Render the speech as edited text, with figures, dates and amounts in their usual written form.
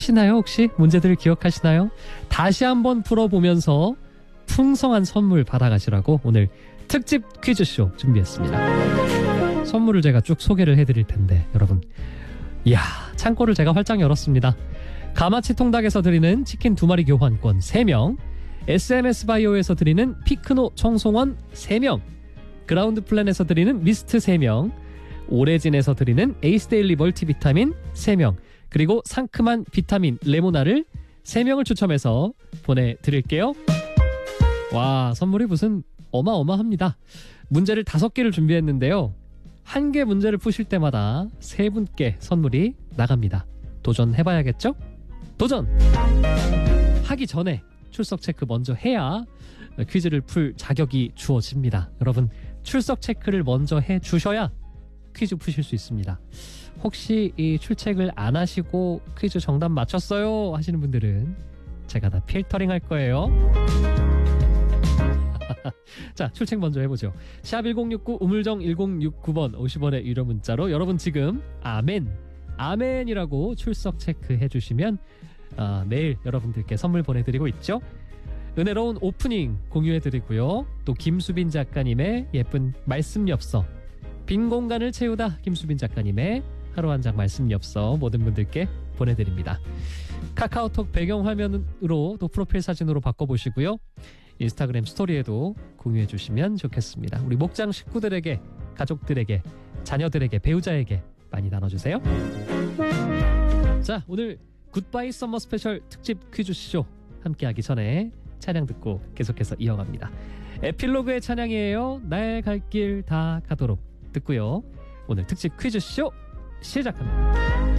하시나요? 혹시 문제들 기억하시나요? 다시 한번 풀어보면서 풍성한 선물 받아가시라고 오늘 특집 퀴즈쇼 준비했습니다. 선물을 제가 쭉 소개를 해드릴 텐데 여러분, 이야, 창고를 제가 활짝 열었습니다. 가마치 통닭에서 드리는 치킨 2마리 교환권 3명, SMS 바이오에서 드리는 피크노 청송원 3명, 그라운드 플랜에서 드리는 미스트 3명, 오레진에서 드리는 에이스 데일리 멀티비타민 3명, 그리고 상큼한 비타민 레모나를 3명을 추첨해서 보내드릴게요. 와, 선물이 무슨 어마어마합니다. 문제를 5개를 준비했는데요. 한 개 문제를 푸실 때마다 3분께 선물이 나갑니다. 도전해봐야겠죠? 도전! 하기 전에 출석 체크 먼저 해야 퀴즈를 풀 자격이 주어집니다. 여러분, 출석 체크를 먼저 해주셔야 퀴즈 푸실 수 있습니다. 혹시 이 출첵을 안 하시고 퀴즈 정답 맞췄어요 하시는 분들은 제가 다 필터링 할 거예요. 자, 출첵 먼저 해보죠. 샵 1069 우물정 1069번 50원의 유료 문자로 여러분 지금 아멘이라고 출석 체크 해주시면 내일 여러분들께 선물 보내드리고 있죠. 은혜로운 오프닝 공유해드리고요. 또 김수빈 작가님의 예쁜 말씀 엽서, 빈 공간을 채우다 김수빈 작가님의 하루 한 장 말씀 엽서 모든 분들께 보내드립니다. 카카오톡 배경화면으로 또 프로필 사진으로 바꿔보시고요. 인스타그램 스토리에도 공유해 주시면 좋겠습니다. 우리 목장 식구들에게, 가족들에게, 자녀들에게, 배우자에게 많이 나눠주세요. 자, 오늘 굿바이 썸머 스페셜 특집 퀴즈쇼 함께하기 전에 찬양 듣고 계속해서 이어갑니다. 에필로그의 찬양이에요. 나의 갈 길 다 가도록 듣고요. 오늘 특집 퀴즈쇼 시작합니다.